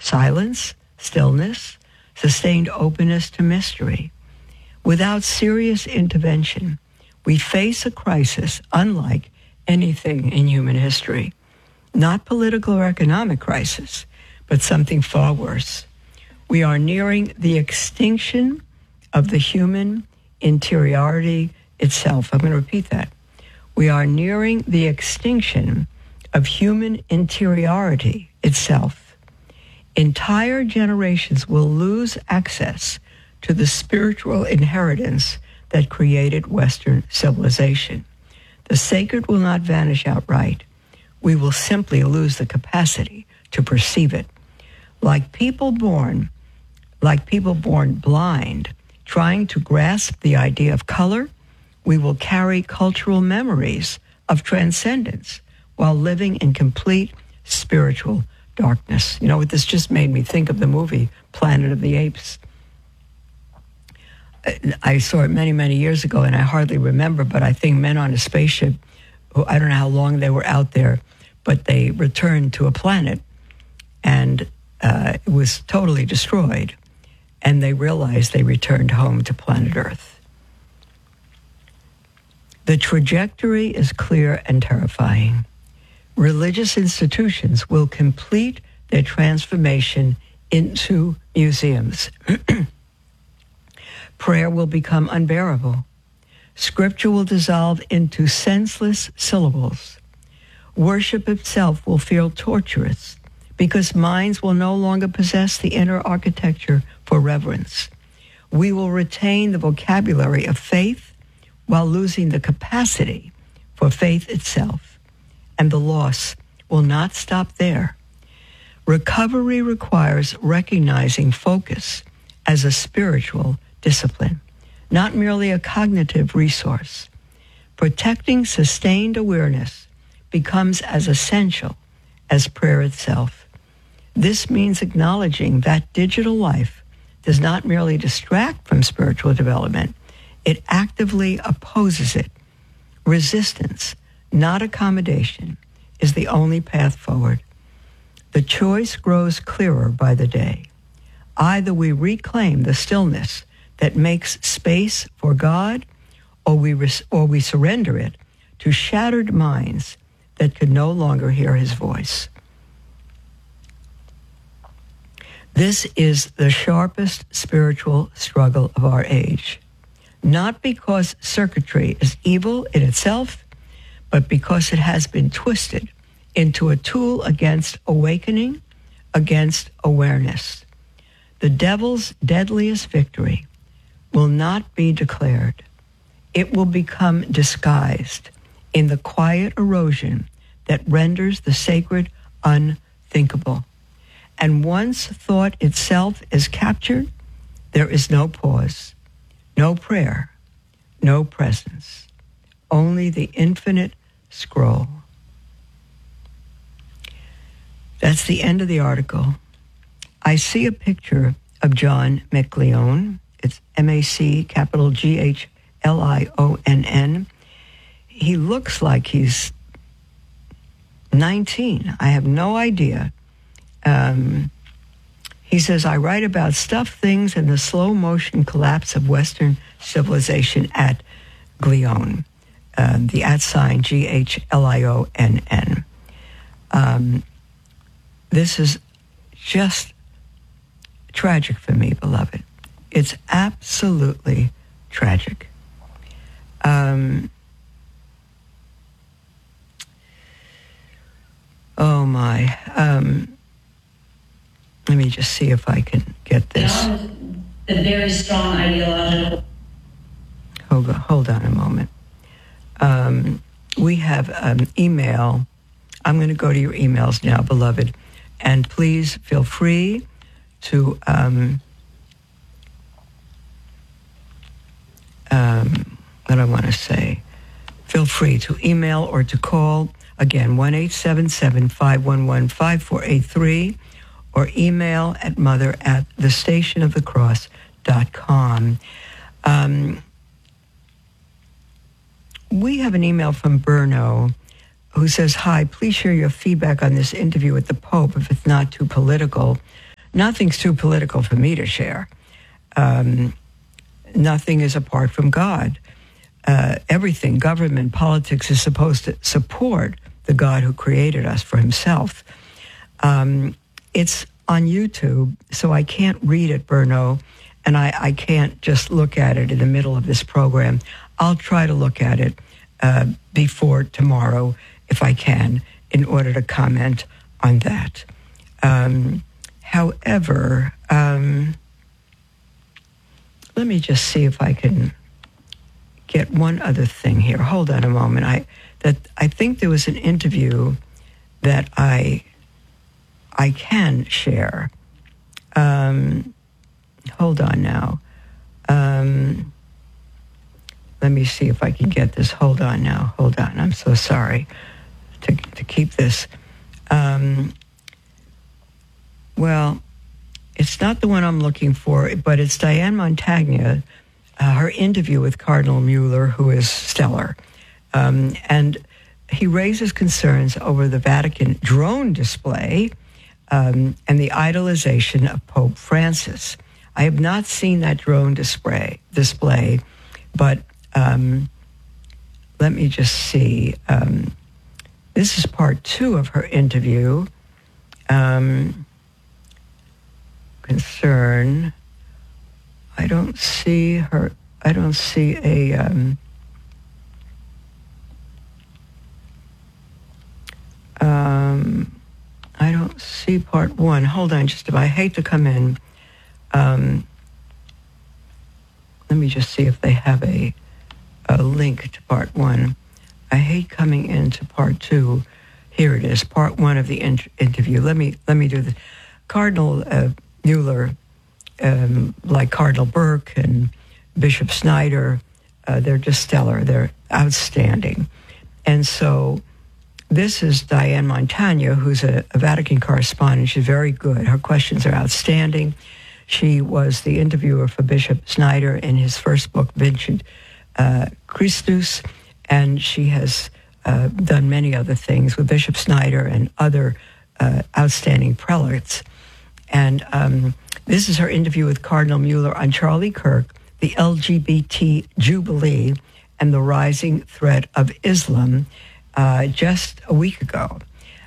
silence, stillness, sustained openness to mystery. Without serious intervention, we face a crisis unlike anything in human history. Not political or economic crisis, but something far worse. We are nearing the extinction of the human interiority itself. I'm going to repeat that. We are nearing the extinction of human interiority itself. Entire generations will lose access to the spiritual inheritance that created Western civilization. The sacred will not vanish outright. We will simply lose the capacity to perceive it. Like people born blind, trying to grasp the idea of color, we will carry cultural memories of transcendence while living in complete spiritual darkness. You know what, this just made me think of the movie Planet of the Apes. I saw it many, many years ago, and I hardly remember, but I think men on a spaceship, who I don't know how long they were out there, but they returned to a planet, and it was totally destroyed, and they realized they returned home to planet Earth. The trajectory is clear and terrifying. Religious institutions will complete their transformation into museums. Prayer will become unbearable. Scripture will dissolve into senseless syllables. Worship itself will feel torturous because minds will no longer possess the inner architecture for reverence. We will retain the vocabulary of faith while losing the capacity for faith itself. And the loss will not stop there. Recovery requires recognizing focus as a spiritual discipline, not merely a cognitive resource. Protecting sustained awareness becomes as essential as prayer itself. This means acknowledging that digital life does not merely distract from spiritual development, it actively opposes it. Resistance, not accommodation, is the only path forward. The choice grows clearer by the day. Either we reclaim the stillness that makes space for God, or we surrender it to shattered minds that could no longer hear his voice. This is the sharpest spiritual struggle of our age. Not because circuitry is evil in itself, but because it has been twisted into a tool against awakening, against awareness. The devil's deadliest victory will not be declared. It will become disguised in the quiet erosion that renders the sacred unthinkable. And once thought itself is captured, there is no pause, no prayer, no presence, only the infinite scroll. That's the end of the article. I see a picture of John McLeon. It's M-A-C, capital G-H-L-I-O-N-N. He looks like he's 19. I have no idea. He says, I write about stuff, things, and the slow motion collapse of Western civilization at Glion. The @ sign, G-H-L-I-O-N-N. This is just tragic for me, beloved. It's absolutely tragic. Oh my. Let me just see if I can get this. The very strong ideological. Hold on a moment. We have an email. I'm going to go to your emails now, beloved. And please feel free to what I want to say. Feel free to email or to call. Again, 1-877-511-5483, or email at mother@thestationofthecross.com. We have an email from Berno who says, hi, please share your feedback on this interview with the Pope if it's not too political. nothing's too political for me to share. Nothing is apart from God. Everything, government, politics, is supposed to support the God who created us for himself. It's on YouTube, so I can't read it, Berno, and I can't just look at it in the middle of this program. I'll try to look at it before tomorrow, if I can, in order to comment on that. However, let me just see if I can get one other thing here. Hold on a moment. I think there was an interview that I can share. Hold on now. Let me see if I can get this. Hold on now. Hold on. I'm so sorry to keep this. Well, it's not the one I'm looking for, but it's Diane Montagna, her interview with Cardinal Mueller, who is stellar. And he raises concerns over the Vatican drone display and the idolization of Pope Francis. I have not seen that drone display, but let me just see. This is part 2 of her interview. Concern. I don't see her. I don't see a. I don't see part 1. Hold on, just I hate to come in. Let me just see if they have a link to part 1. I hate coming into part 2. Here it is, part 1 of the interview. Let me do this. Cardinal Mueller, like Cardinal Burke and Bishop Snyder, they're just stellar. They're outstanding. And so this is Diane Montagna, who's a Vatican correspondent. She's very good. Her questions are outstanding. She was the interviewer for Bishop Snyder in his first book, Vincit Christus, and she has done many other things with Bishop Snyder and other outstanding prelates. And this is her interview with Cardinal Mueller on Charlie Kirk, the LGBT Jubilee, and the rising threat of Islam just a week ago.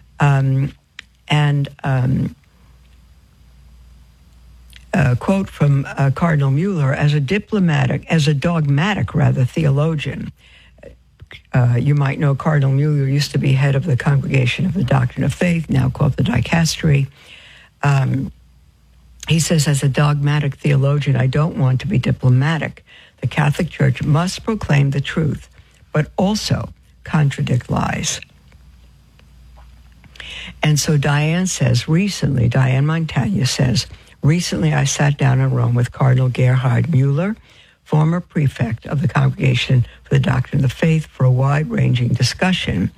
A quote from Cardinal Mueller: as a dogmatic theologian. You might know Cardinal Mueller used to be head of the Congregation of the Doctrine of Faith, now called the Dicastery. He says, as a dogmatic theologian, I don't want to be diplomatic. The Catholic Church must proclaim the truth, but also contradict lies. And so Diane Montagna says, recently I sat down in Rome with Cardinal Gerhard Mueller, former prefect of the Congregation for the Doctrine of the Faith, for a wide-ranging discussion.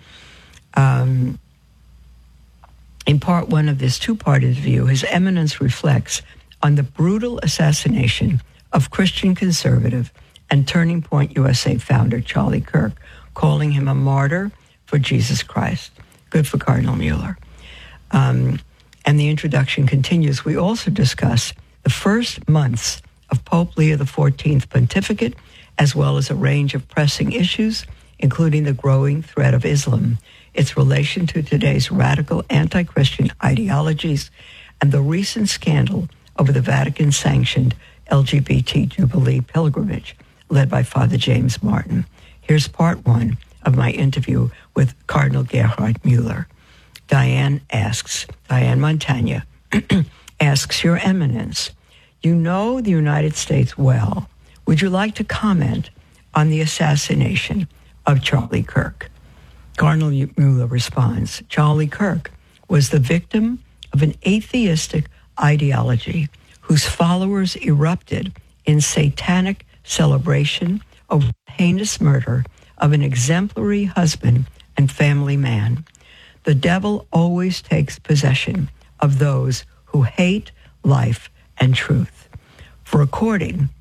In part 1 of this 2-part interview, His Eminence reflects on the brutal assassination of Christian conservative and Turning Point USA founder Charlie Kirk, calling him a martyr for Jesus Christ. Good for Cardinal Mueller. And the introduction continues. We also discuss the first months of Pope Leo XIV's pontificate, as well as a range of pressing issues, including the growing threat of Islam, its relation to today's radical anti-Christian ideologies, and the recent scandal over the Vatican-sanctioned LGBT Jubilee pilgrimage led by Father James Martin. Here's part 1 of my interview with Cardinal Gerhard Mueller. Diane Montagna asks, Your Eminence, you know the United States well. Would you like to comment on the assassination of Charlie Kirk? Cardinal Mueller responds, Charlie Kirk was the victim of an atheistic ideology whose followers erupted in satanic celebration of the heinous murder of an exemplary husband and family man. The devil always takes possession of those who hate life and truth. For according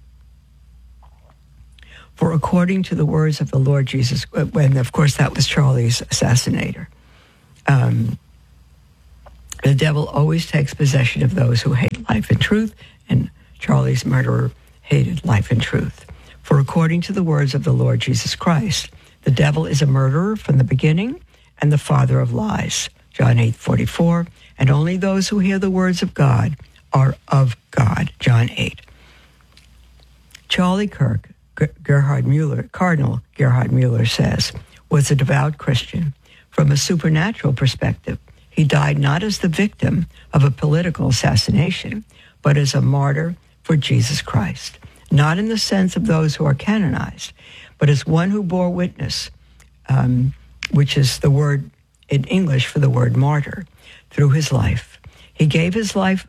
to the words of the Lord Jesus, when of course that was Charlie's assassinator, The devil always takes possession of those who hate life and truth, and Charlie's murderer hated life and truth. For according to the words of the Lord Jesus Christ, the devil is a murderer from the beginning and the father of lies. John 8:44, and only those who hear the words of God are of God. John 8. Charlie Kirk, Cardinal Gerhard Mueller says, was a devout Christian. From a supernatural perspective, he died not as the victim of a political assassination, but as a martyr for Jesus Christ. Not in the sense of those who are canonized, but as one who bore witness, which is the word in English for the word martyr, through his life. He gave his life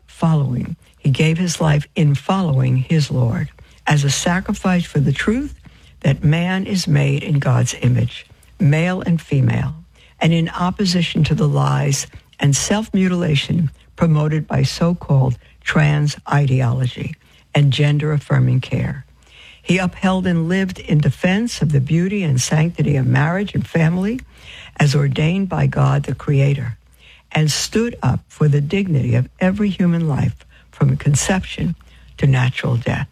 in following his Lord, as a sacrifice for the truth that man is made in God's image, male and female, and in opposition to the lies and self-mutilation promoted by so-called trans ideology and gender-affirming care. He upheld and lived in defense of the beauty and sanctity of marriage and family as ordained by God the Creator, and stood up for the dignity of every human life from conception to natural death.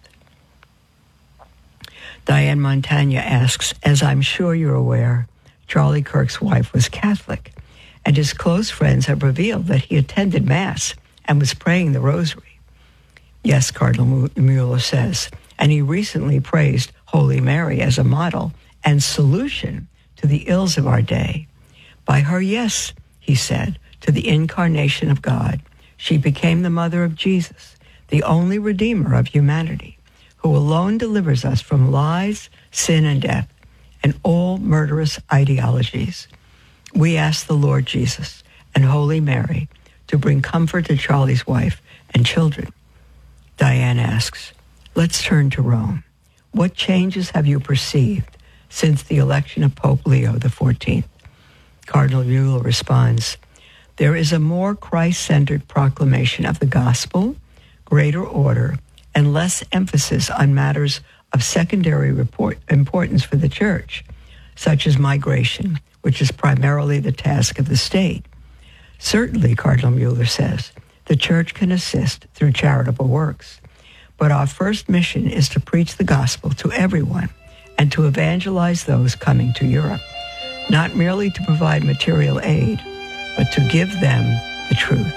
Diane Montagna asks, as I'm sure you're aware, Charlie Kirk's wife was Catholic, and his close friends have revealed that he attended Mass and was praying the Rosary. Yes, Cardinal Mueller says, and he recently praised Holy Mary as a model and solution to the ills of our day. By her yes, he said, to the incarnation of God, she became the mother of Jesus, the only Redeemer of humanity, who alone delivers us from lies, sin, and death, and all murderous ideologies. We ask the Lord Jesus and Holy Mary to bring comfort to Charlie's wife and children. Diane asks, let's turn to Rome. What changes have you perceived since the election of Pope Leo XIV? Cardinal Mueller responds, there is a more Christ-centered proclamation of the gospel, greater order, and less emphasis on matters of secondary importance for the church, such as migration, which is primarily the task of the state. Certainly, Cardinal Mueller says, the church can assist through charitable works, but our first mission is to preach the gospel to everyone and to evangelize those coming to Europe, not merely to provide material aid, but to give them the truth.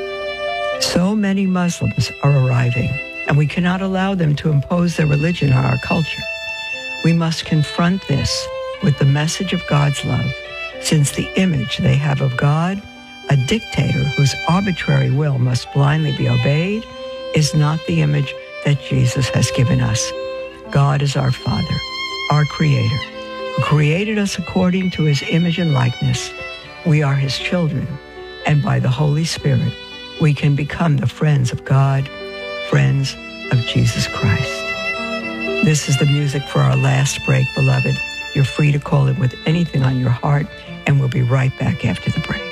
So many Muslims are arriving, and we cannot allow them to impose their religion on our culture. We must confront this with the message of God's love, since the image they have of God, a dictator whose arbitrary will must blindly be obeyed, is not the image that Jesus has given us. God is our Father, our Creator, who created us according to his image and likeness. We are his children, and by the Holy Spirit, we can become the friends of God, friends of Jesus Christ. This is the music for our last break, beloved. You're free to call in with anything on your heart, and we'll be right back after the break.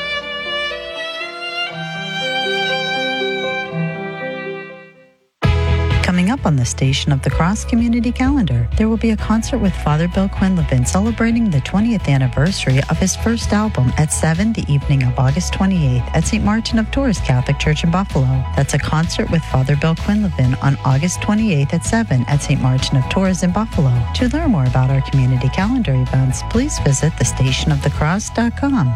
Coming up on the Station of the Cross Community Calendar, there will be a concert with Father Bill Quinlivan celebrating the 20th anniversary of his first album at 7 the evening of August 28th at St. Martin of Tours Catholic Church in Buffalo. That's a concert with Father Bill Quinlivan on August 28th at 7 at St. Martin of Tours in Buffalo. To learn more about our community calendar events, please visit thestationofthecross.com.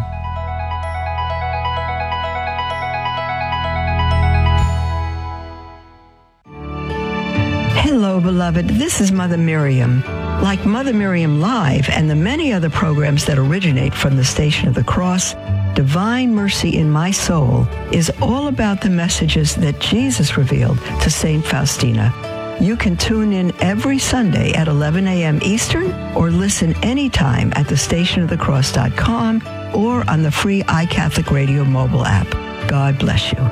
Hello, beloved. This is Mother Miriam. Like Mother Miriam Live and the many other programs that originate from the Station of the Cross, Divine Mercy in My Soul is all about the messages that Jesus revealed to St. Faustina. You can tune in every Sunday at 11 a.m. Eastern or listen anytime at thestationofthecross.com or on the free iCatholic Radio mobile app. God bless you.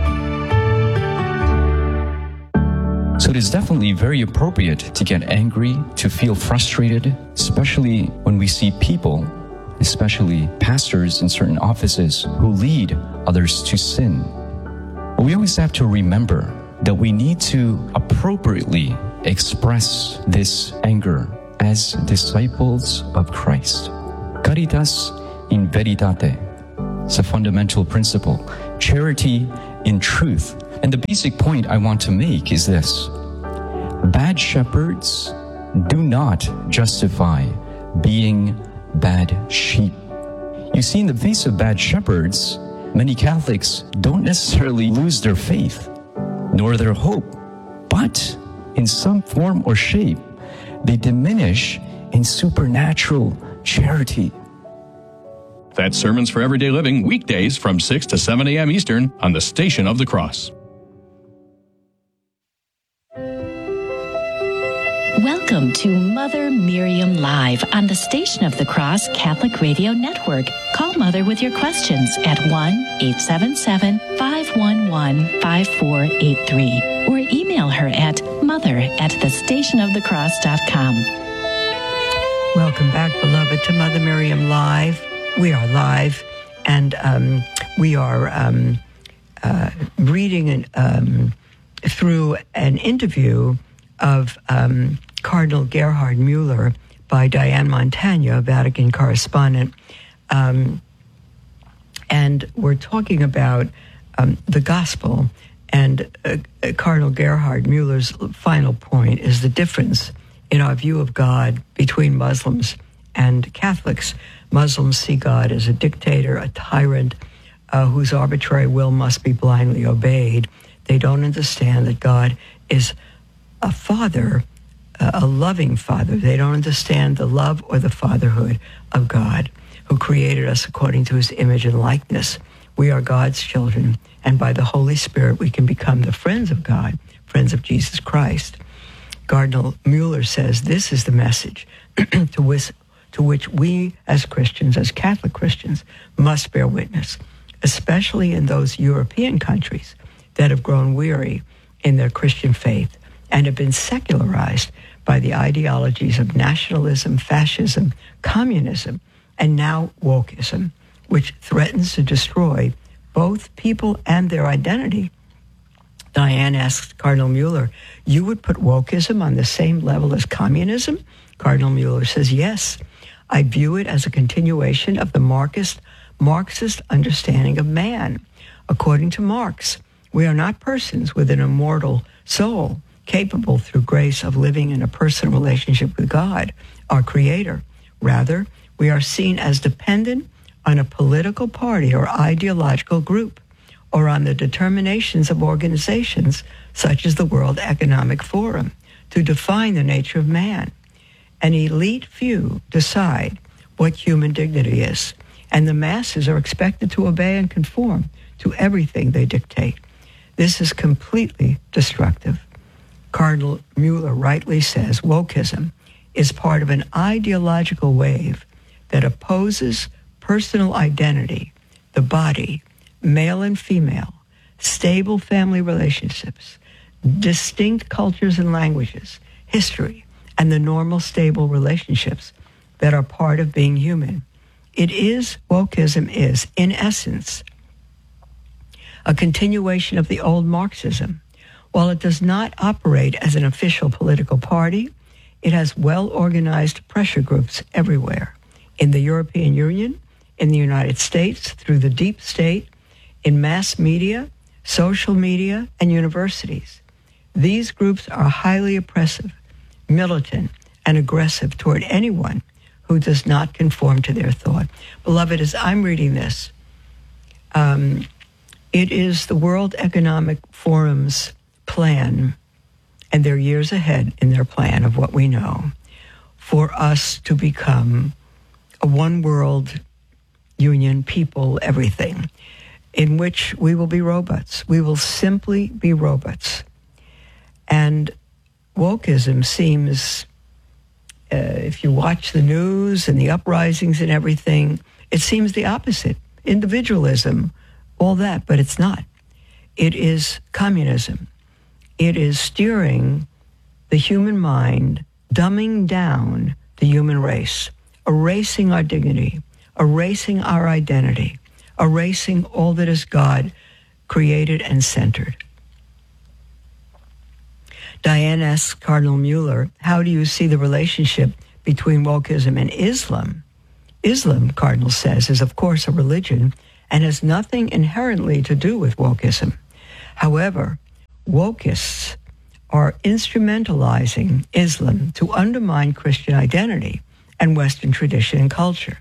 So it is definitely very appropriate to get angry, to feel frustrated, especially when we see people, especially pastors in certain offices, who lead others to sin. But we always have to remember that we need to appropriately express this anger as disciples of Christ. Caritas in veritate. It's a fundamental principle charity in truth. And the basic point I want to make is this: bad shepherds do not justify being bad sheep. You see, in the face of bad shepherds, many Catholics don't necessarily lose their faith, nor their hope, but in some form or shape, they diminish in supernatural charity. That's Sermons for Everyday Living, weekdays from 6 to 7 a.m. Eastern on the Station of the Cross. Welcome to Mother Miriam Live on the Station of the Cross Catholic Radio Network. Call Mother with your questions at 1-877-511-5483 or email her at mother@thestationofthecross.com. Welcome back, beloved, to Mother Miriam Live. We are live, and we are reading through an interview of Cardinal Gerhard Mueller by Diane Montagna, a Vatican correspondent. And we're talking about the gospel. And Cardinal Gerhard Mueller's final point is the difference in our view of God between Muslims and Catholics. Muslims see God as a dictator, a tyrant, whose arbitrary will must be blindly obeyed. They don't understand that God is a father, a loving father. They don't understand the love or the fatherhood of God, who created us according to his image and likeness. We are God's children, and by the Holy Spirit we can become the friends of God, friends of Jesus Christ. Cardinal Mueller says this is the message to which we as Christians, as Catholic Christians, must bear witness, especially in those European countries that have grown weary in their Christian faith and have been secularized by the ideologies of nationalism, fascism, communism, and now wokeism, which threatens to destroy both people and their identity. Diane asked Cardinal Mueller, you would put wokeism on the same level as communism? Cardinal Mueller says, yes. I view it as a continuation of the Marxist understanding of man. According to Marx, we are not persons with an immortal soul, capable through grace of living in a personal relationship with God, our Creator. Rather, we are seen as dependent on a political party or ideological group, or on the determinations of organizations such as the World Economic Forum to define the nature of man. An elite few decide what human dignity is, and the masses are expected to obey and conform to everything they dictate. This is completely destructive. Cardinal Mueller rightly says wokeism is part of an ideological wave that opposes personal identity, the body, male and female, stable family relationships, distinct cultures and languages, history, and the normal, stable relationships that are part of being human. Wokeism is, in essence, a continuation of the old Marxism. While it does not operate as an official political party, it has well-organized pressure groups everywhere, in the European Union, in the United States, through the deep state, in mass media, social media, and universities. These groups are highly oppressive, militant, and aggressive toward anyone who does not conform to their thought. Beloved, as I'm reading this, it is the World Economic Forum's plan, and they're years ahead in their plan of what we know, for us to become a one world union, people, everything, in which we will be robots. We will simply be robots. And wokeism seems, if you watch the news and the uprisings and everything, it seems the opposite. Individualism, all that, but it's not. It is communism. It is steering the human mind, dumbing down the human race, erasing our dignity, erasing our identity, erasing all that is God created and centered. Diane asks Cardinal Mueller, how do you see the relationship between wokeism and Islam? Islam, Cardinal says, is of course a religion and has nothing inherently to do with wokeism. However, wokeists are instrumentalizing Islam to undermine Christian identity and Western tradition and culture.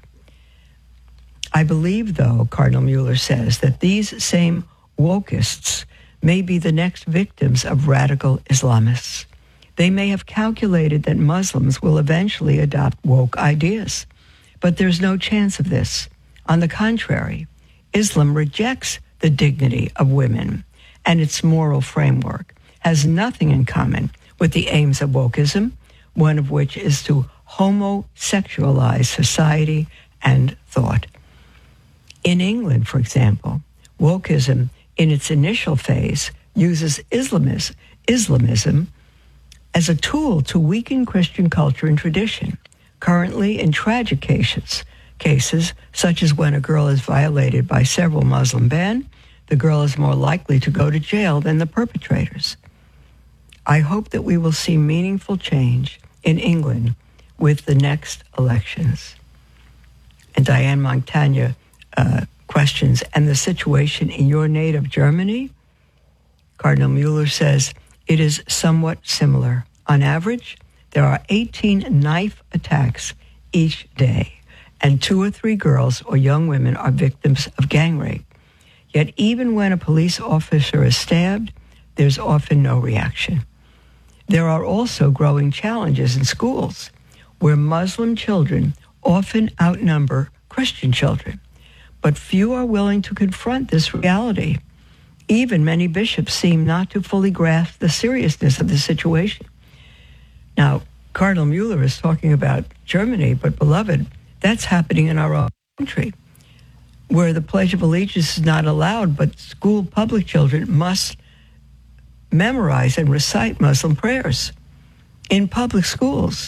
I believe, though, Cardinal Mueller says, that these same wokeists may be the next victims of radical Islamists. They may have calculated that Muslims will eventually adopt woke ideas, but there's no chance of this. On the contrary, Islam rejects the dignity of women, and its moral framework has nothing in common with the aims of wokeism, one of which is to homosexualize society and thought. In England, for example, wokeism in its initial phase uses Islamism as a tool to weaken Christian culture and tradition. Currently, in tragic cases such as when a girl is violated by several Muslim men, the girl is more likely to go to jail than the perpetrators. I hope that we will see meaningful change in England with the next elections. And Diane Montagna questions, and the situation in your native Germany? Cardinal Mueller says, it is somewhat similar. On average, there are 18 knife attacks each day, and 2 or 3 girls or young women are victims of gang rape. Yet even when a police officer is stabbed, there's often no reaction. There are also growing challenges in schools, where Muslim children often outnumber Christian children. But few are willing to confront this reality. Even many bishops seem not to fully grasp the seriousness of the situation. Now, Cardinal Mueller is talking about Germany, but beloved, that's happening in our own country, where the Pledge of Allegiance is not allowed, but school public children must memorize and recite Muslim prayers in public schools.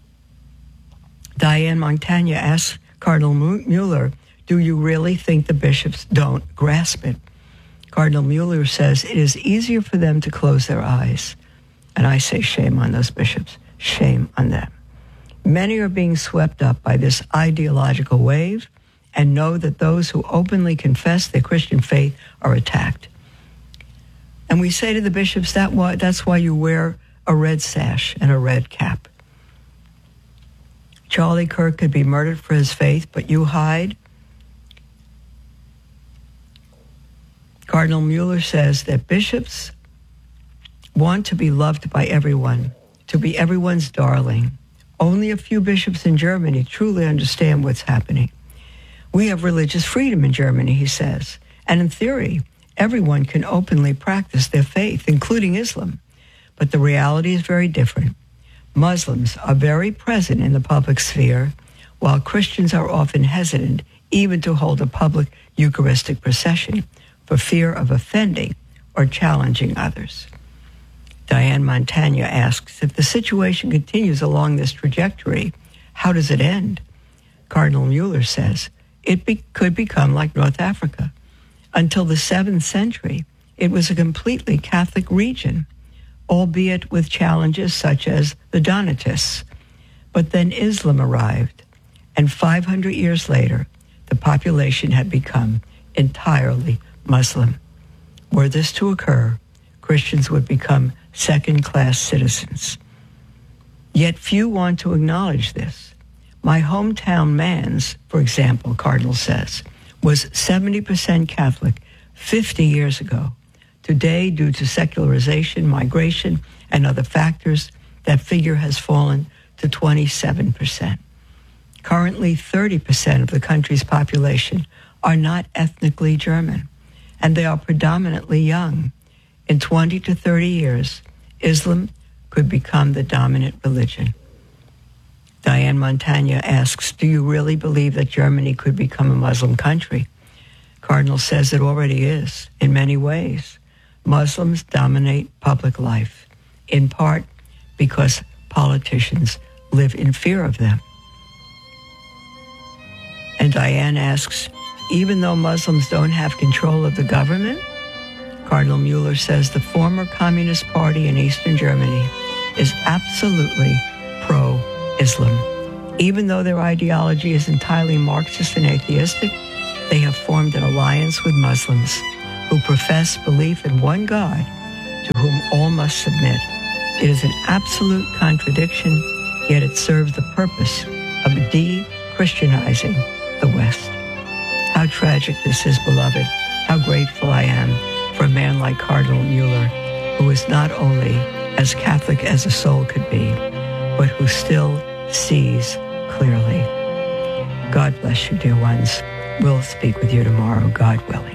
Diane Montagna asks Cardinal Mueller, do you really think the bishops don't grasp it? Cardinal Mueller says it is easier for them to close their eyes. And I say shame on those bishops. Shame on them. Many are being swept up by this ideological wave and know that those who openly confess their Christian faith are attacked. And we say to the bishops, that's why you wear a red sash and a red cap. Charlie Kirk could be murdered for his faith, but you hide. Cardinal Mueller says that bishops want to be loved by everyone, to be everyone's darling. Only a few bishops in Germany truly understand what's happening. We have religious freedom in Germany, he says, and in theory, everyone can openly practice their faith, including Islam. But the reality is very different. Muslims are very present in the public sphere, while Christians are often hesitant even to hold a public Eucharistic procession for fear of offending or challenging others. Diane Montagna asks, if the situation continues along this trajectory, how does it end? Cardinal Mueller says, it could become like North Africa. Until the 7th century, it was a completely Catholic region, albeit with challenges such as the Donatists. But then Islam arrived, and 500 years later, the population had become entirely Muslim. Were this to occur, Christians would become second-class citizens. Yet few want to acknowledge this. My hometown Mans, for example, Cardinal says, was 70% Catholic 50 years ago. Today, due to secularization, migration, and other factors, that figure has fallen to 27%. Currently, 30% of the country's population are not ethnically German, and they are predominantly young. In 20 to 30 years, Islam could become the dominant religion. Diane Montagna asks, do you really believe that Germany could become a Muslim country? Cardinal says it already is, in many ways. Muslims dominate public life, in part because politicians live in fear of them. And Diane asks, even though Muslims don't have control of the government, Cardinal Mueller says the former Communist Party in Eastern Germany is absolutely pro-Islam. Even though their ideology is entirely Marxist and atheistic, they have formed an alliance with Muslims who profess belief in one God to whom all must submit. It is an absolute contradiction, yet it serves the purpose of de-Christianizing the West. How tragic this is, beloved. How grateful I am for a man like Cardinal Mueller, who is not only as Catholic as a soul could be, but who still sees clearly. God bless you, dear ones. We'll speak with you tomorrow, God willing.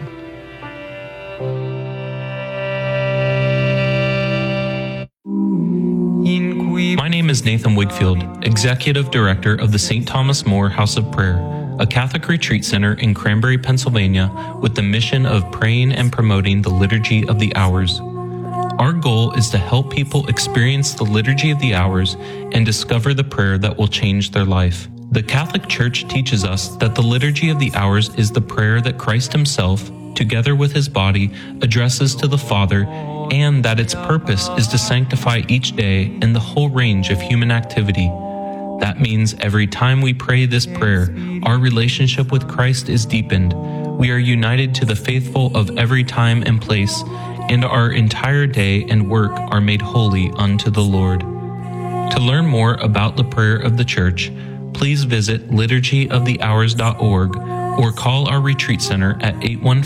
My name is Nathan Wigfield, Executive Director of the St. Thomas More House of Prayer, a Catholic retreat center in Cranberry, Pennsylvania, with the mission of praying and promoting the Liturgy of the Hours. Our goal is to help people experience the Liturgy of the Hours and discover the prayer that will change their life. The Catholic Church teaches us that the Liturgy of the Hours is the prayer that Christ himself, together with his body, addresses to the Father, and that its purpose is to sanctify each day in the whole range of human activity. That means every time we pray this prayer, our relationship with Christ is deepened. We are united to the faithful of every time and place, and our entire day and work are made holy unto the Lord. To learn more about the prayer of the Church, please visit liturgyofthehours.org or call our retreat center at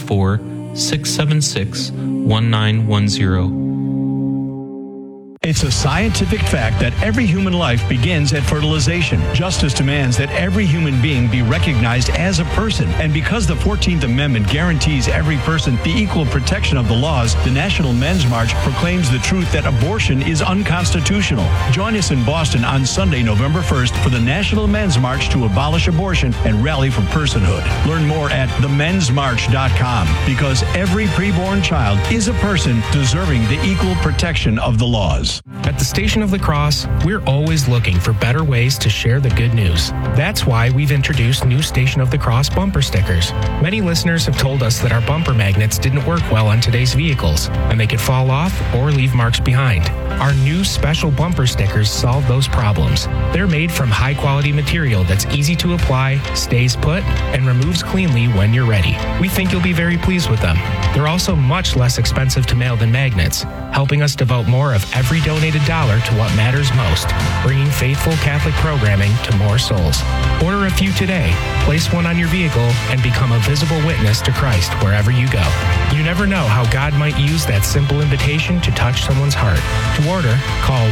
814-676-1910. It's a scientific fact that every human life begins at fertilization. Justice demands that every human being be recognized as a person. And because the 14th Amendment guarantees every person the equal protection of the laws, the National Men's March proclaims the truth that abortion is unconstitutional. Join us in Boston on Sunday, November 1st for the National Men's March to abolish abortion and rally for personhood. Learn more at themensmarch.com, because every preborn child is a person deserving the equal protection of the laws. At the Station of the Cross, we're always looking for better ways to share the good news. That's why we've introduced new Station of the Cross bumper stickers. Many listeners have told us that our bumper magnets didn't work well on today's vehicles, and they could fall off or leave marks behind. Our new special bumper stickers solve those problems. They're made from high-quality material that's easy to apply, stays put, and removes cleanly when you're ready. We think you'll be very pleased with them. They're also much less expensive to mail than magnets, helping us devote more of every donated dollar to what matters most, bringing faithful Catholic programming to more souls. Order a few today, place one on your vehicle, and become a visible witness to Christ wherever you go. You never know how God might use that simple invitation to touch someone's heart. To order, call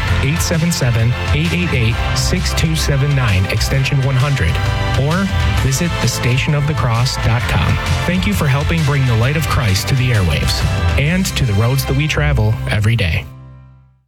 1-877-888-6279, extension 100, or visit thestationofthecross.com. Thank you for helping bring the light of Christ to the airwaves and to the roads that we travel every day.